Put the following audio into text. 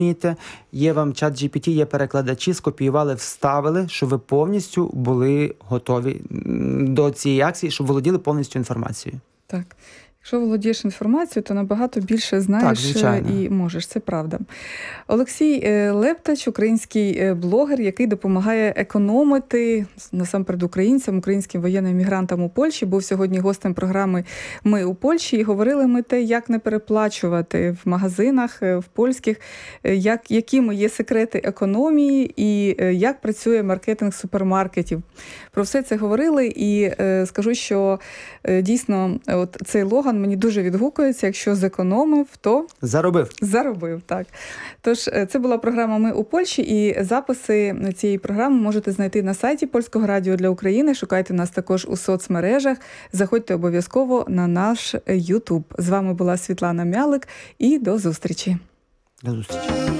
є вам чат GPT, є перекладачі, скопіювали, вставили, щоб ви повністю були готові до цієї акції, щоб володіли повністю інформацією. Так. Якщо володієш інформацією, то набагато більше знаєш і можеш, це правда. Олексій Лептач, український блогер, який допомагає економити, насамперед українцям, українським воєнним мігрантам у Польщі, був сьогодні гостем програми «Ми у Польщі», і говорили ми те, як не переплачувати в магазинах, в польських, якими є секрети економії і як працює маркетинг супермаркетів. Про все це говорили, і скажу, що дійсно от цей логан мені дуже відгукується. Якщо зекономив, то заробив, так. Тож, це була програма «Ми у Польщі», і записи цієї програми можете знайти на сайті Польського радіо для України. Шукайте нас також у соцмережах. Заходьте обов'язково на наш YouTube. З вами була Світлана Мялик, і до зустрічі. До зустрічі.